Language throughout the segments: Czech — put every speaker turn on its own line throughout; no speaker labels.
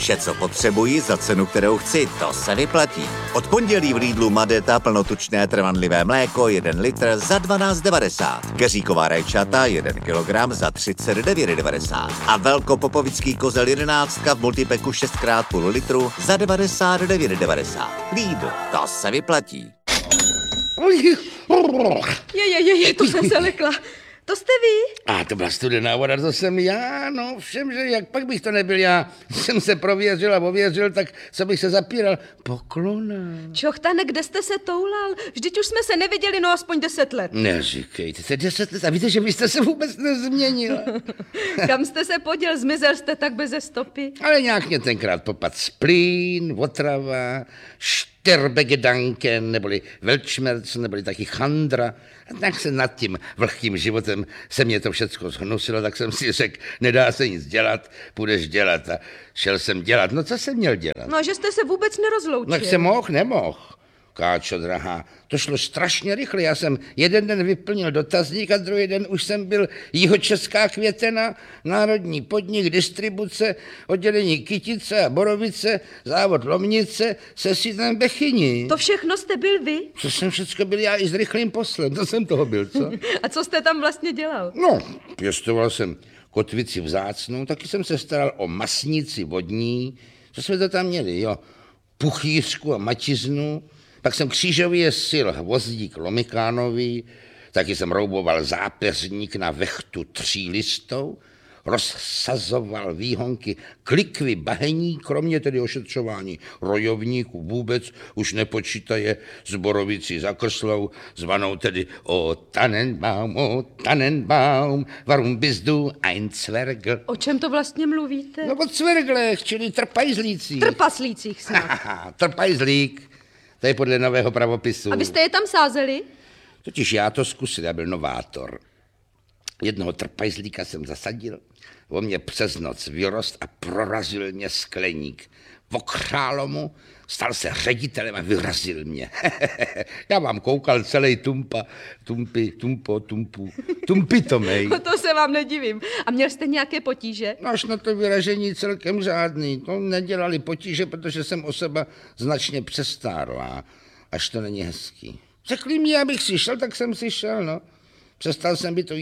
Vše, co potřebuji, za cenu, kterou chci, to se vyplatí. Od pondělí v Lidlu Madeta plnotučné trvanlivé mléko 1 litr za 12,90. Keříková rajčata 1 kilogram za 39,90. A velkopopovický kozel 11 v multipeku 6x půl litru za 99,90. Lidl, to se vyplatí.
To jsem se lekla. To jste vy?
A to byla studená voda, to jsem já, no všem, že jak pak bych to nebyl já. Jsem se prověřil a ověřil, tak co bych se zapíral? Poklona.
Čochtane, kde jste se toulal? Vždyť už jsme se neviděli, no aspoň 10 let.
Neříkejte se 10 let a víte, že byste se vůbec nezměnil.
Kam jste se poděl? Zmizel jste tak beze stopy.
Ale nějak mě tenkrát popad splín, otrava, Šterbegedanken, neboli Weltschmerz, neboli taky chandra. A tak se nad tím vlhkým životem se mě to všecko zhnusilo, tak jsem si řekl, nedá se nic dělat, půjdeš dělat. A šel jsem dělat. No co jsem měl dělat?
No, že jste se vůbec nerozloučil.
No jak jsem nemohl. Káčo drahá, to šlo strašně rychle. Já jsem jeden den vyplnil dotazník a druhý den už jsem byl Jihočeská Květena, Národní podnik, distribuce, oddělení Kytice a Borovice, závod Lomnice se sídlem Bechyni.
To všechno jste byl vy?
To jsem všecko byl já i s rychlým poslem, to jsem toho byl, co?
A co jste tam vlastně dělal?
No, pěstoval jsem kotvici vzácnou, taky jsem se staral o masnici vodní, co jsme to tam měli, jo, puchýřku a mačiznu. Pak jsem křížově sil hvozdík Lomikánový, taky jsem rouboval zápeřník na vechtu 3listou, rozsazoval výhonky klikvy bahení, kromě tedy ošetřování rojovníků vůbec už nepočítaje s borovicí za Krslou, zvanou tedy o Tannenbaum, warum bist du ein Zwergl.
O čem to vlastně mluvíte?
No o cverglech, čili trpajzlících.
Trpaslících snad.
Trpajzlík. To je podle nového pravopisu.
A vy jste je tam sázeli?
Totiž já to zkusil, já byl novátor. Jednoho trpajzlíka jsem zasadil, on mě přes noc vyrost a prorazil mě skleník. Okrálo mu, stal se ředitelem a vyrazil mě. Já vám koukal celý tumpitomej.
To se vám nedivím. A měl jste nějaké potíže?
No až na to vyražení celkem žádný. To nedělali potíže, protože jsem osoba značně přestárlá. Až to není hezký. Řekli mi, abych si šel, tak jsem si šel, no. Přestal jsem být to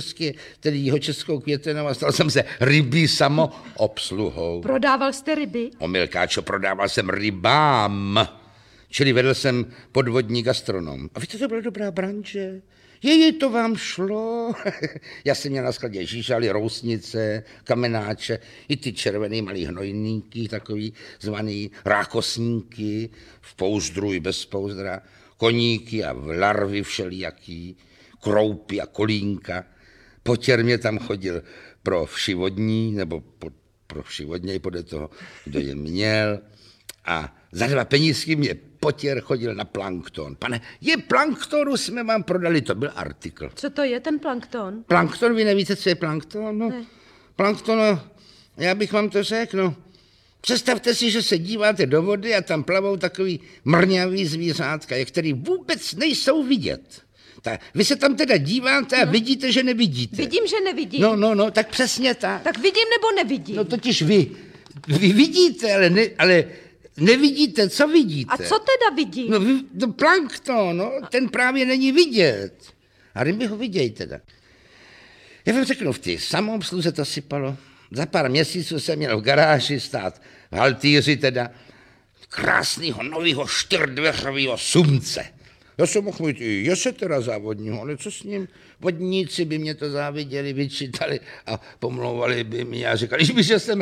Jihočeskou Květenou a stal jsem se rybí samoobsluhou.
Prodával jste ryby?
Omylkáčo, prodával jsem rybám. Čili vedl jsem podvodní gastronom. A víte, to byla dobrá branže. To vám šlo. Já jsem měl na skladě žížaly, rousnice, kamenáče, i ty červený malý hnojníky, takový zvaný rákosníky, v pouzdru i bez pouzdra, koníky a larvy všelijaký, kroupy a kolínka. Potěr mě tam chodil pro všivodní, nebo pro všivodněj podle toho, kdo je měl. A za 2 penízky mě potěr chodil na plankton. Pane, planktonu jsme vám prodali, to byl artikl.
Co to je ten plankton?
Plankton, vy nevíte, co je plankton? No,
ne.
Plankton, no, já bych vám to řekl, no. Představte si, že se díváte do vody a tam plavou takový mrňavý zvířátka, který vůbec nejsou vidět. Vy se tam teda díváte a vidíte, že nevidíte.
Vidím, že nevidím.
No, tak přesně tak.
Tak vidím nebo nevidím?
No totiž vy vidíte, ale nevidíte, co vidíte.
A co teda vidím?
No plankton, no, ten právě není vidět. A ryby ho vidějí teda. Já vám řeknu, v té samoobsluze to sypalo. Za pár měsíců jsem měl v garáži stát v haltýři teda krásnýho novýho 4dveřovýho sumce. Já jsem mohl mít i jesetera závodního, ale co s ním? Vodníci by mě to záviděli, vyčítali a pomlouvali by mi a říkali, že jsem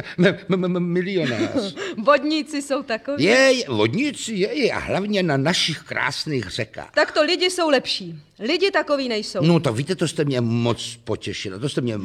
milionář.
Vodníci jsou takoví?
Vodníci je a hlavně na našich krásných řekách.
Tak to lidi jsou lepší. Lidi takový nejsou.
No to víte, to jste mě moc potěšila,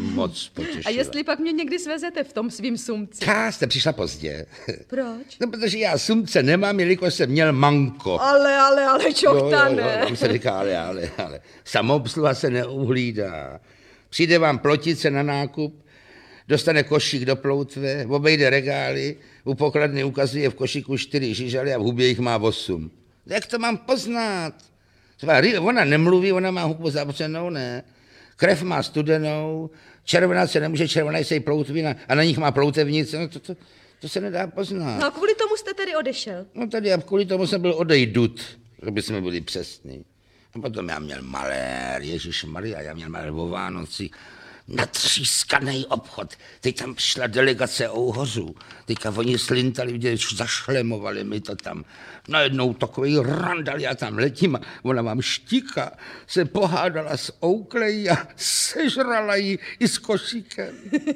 A
jestli pak mě někdy svezete v tom svým sumci?
Jste přišla pozdě.
Proč?
No, protože já sumce nemám, jelikož jsem měl manko.
Ale, čochtane.
Jo, tam se říká, ale. Samoobsluha se neuhlídá. Přijde vám plotice na nákup, dostane košík do ploutve, obejde regály, u pokladny ukazuje v košíku 4 žižaly a v hubě jich má 8. Jak to mám poznat? Ona nemluví, ona má hubu zavřenou, ne? Krev má studenou, červená se nemůže, červená se jí ploutvina a na nich má ploutevnice. No To se nedá poznat.
No a kvůli tomu jste tedy odešel.
No tady a kvůli tomu jsem byl odejdut, aby jsme byli přesní. A potom já měl malér, Ježišmarja, já měl malér o Vánoci, natřískaný obchod. Teď tam šla delegace Ouhořů. Teďka oni slintali, viděli, zašlemovali mi to tam. Najednou takový randal, já tam letím a ona mám štika, se pohádala s Ouklejí a sežrala ji i s košíkem.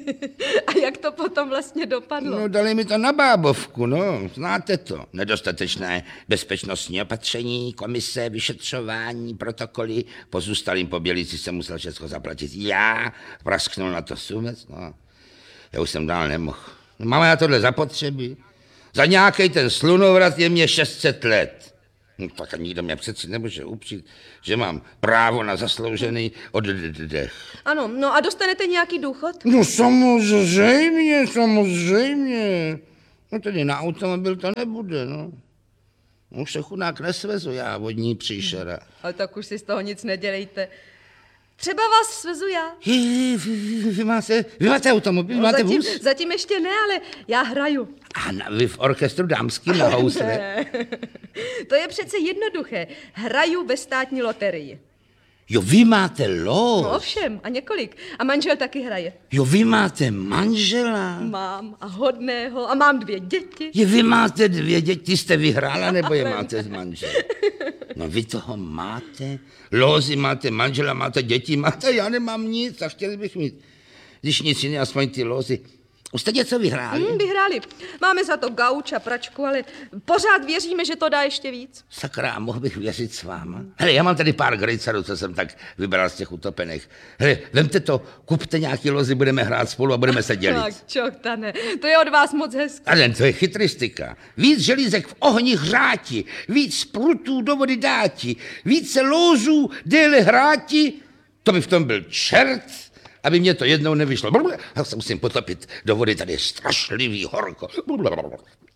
A jak to potom vlastně dopadlo?
No, dali mi to na bábovku, no, znáte to. Nedostatečné bezpečnostní opatření, komise, vyšetřování, protokoly. Pozůstalým pobělíci jsem musel všechno zaplatit. Já prasknul na to sumec, no. Já už jsem dál nemohl. No, mám já tohle zapotřebí. Za nějaký ten slunovrat je mě 600 let. No, tak nikdo mě přeci nemůže upřít, že mám právo na zasloužený oddech.
Ano, no a dostanete nějaký důchod?
No samozřejmě, samozřejmě. No tedy na automobil to nebude, no. Už se chudák nesvezu já, vodní příšera.
Ale tak už si z toho nic nedělejte. Třeba vás svezu já.
Vy máte automobil, vy máte vůz?
Zatím ještě ne, ale já hraju.
A vy v orchestru dámským na housle?
Ne. To je přece jednoduché. Hraju ve státní loterii.
Jo, vy máte los.
No ovšem, a několik. A manžel taky hraje.
Jo, vy máte manžela.
Mám a hodného a mám 2 děti.
Je, vy máte 2 děti, jste vyhrála, nebo je máte z manžela? No vy toho máte, lózy máte, manžela máte, děti máte, já nemám nic a chtěl bych mít. Když nic jiné, aspoň ty lózy. Už jste něco vyhráli?
Vyhráli. Máme za to gauč a pračku, ale pořád věříme, že to dá ještě víc.
Sakra, mohl bych věřit s váma? Hele, já mám tady pár grejcarů, co jsem tak vybral z těch utopených. Hele, vemte to, kupte nějaký lozy, budeme hrát spolu a budeme se dělit.
Tak, čochtane, to je od vás moc hezké.
A to je chytristika. Víc želízek v ohni hráti, víc prutů do vody dáti, více lózů déle hráti, to by v tom byl čert, aby mě to jednou nevyšlo. Já se musím potopit do vody, tady je strašlivý horko.